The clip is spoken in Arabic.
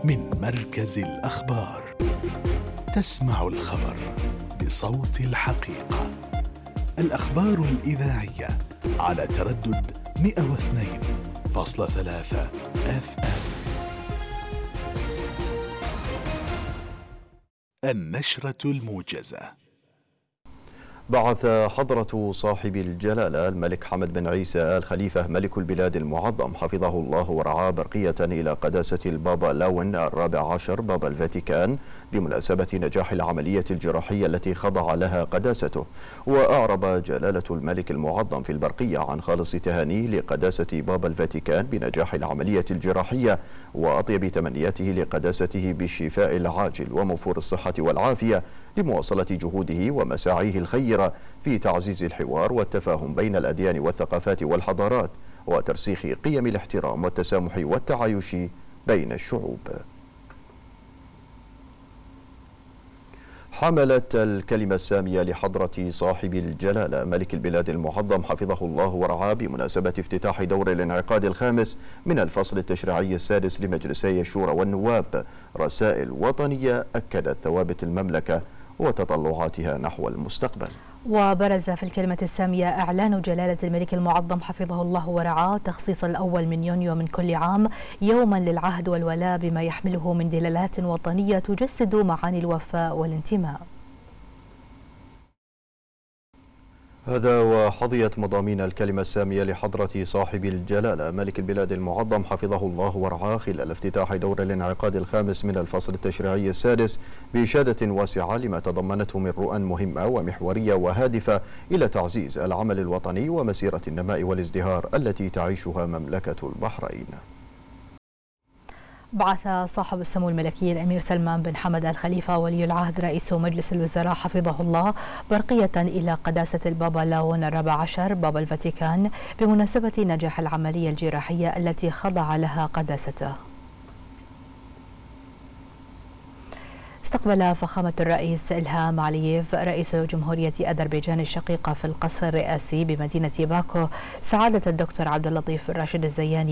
من مركز الأخبار. تسمع الخبر بصوت الحقيقة. الأخبار الإذاعية على تردد 102.3 FM. النشرة الموجزة. بعث حضرة صاحب الجلالة الملك حمد بن عيسى آل خليفة ملك البلاد المعظم حفظه الله ورعاه برقية إلى قداسة البابا لاون الرابع عشر بابا الفاتيكان بمناسبة نجاح العملية الجراحية التي خضع لها قداسته. وأعرب جلالة الملك المعظم في البرقية عن خالص تهانيه لقداسة بابا الفاتيكان بنجاح العملية الجراحية وأطيب تمنياته لقداسته بالشفاء العاجل وموفور الصحة والعافية لمواصلة جهوده ومساعيه الخيرة في تعزيز الحوار والتفاهم بين الأديان والثقافات والحضارات وترسيخ قيم الاحترام والتسامح والتعايش بين الشعوب. حملت الكلمة السامية لحضرة صاحب الجلالة ملك البلاد المعظم حفظه الله ورعاه بمناسبة افتتاح دور الانعقاد الخامس من الفصل التشريعي السادس لمجلسي الشورى والنواب رسائل وطنية أكدت ثوابت المملكة وتطلعاتها نحو المستقبل. وبرز في الكلمة السامية إعلان جلالة الملك المعظم حفظه الله ورعاه تخصيص الأول من يونيو من كل عام يوما للعهد والولاء بما يحمله من دلالات وطنية تجسد معاني الوفاء والانتماء. هذا وحظيت مضامين الكلمة السامية لحضرة صاحب الجلالة ملك البلاد المعظم حفظه الله ورعاه خلال افتتاح دور الانعقاد الخامس من الفصل التشريعي السادس بإشادة واسعة لما تضمنته من رؤى مهمة ومحورية وهادفة إلى تعزيز العمل الوطني ومسيرة النماء والازدهار التي تعيشها مملكة البحرين. بعث صاحب السمو الملكي الأمير سلمان بن حمد آل خليفة ولي العهد رئيس مجلس الوزراء حفظه الله برقية إلى قداسة البابا لاون الرابع عشر بابا الفاتيكان بمناسبة نجاح العملية الجراحية التي خضع لها قداسته. استقبل فخامة الرئيس إلهام علييف رئيس جمهورية أذربيجان الشقيقة في القصر الرئاسي بمدينة باكو سعادة الدكتور عبد اللطيف بن راشد الزياني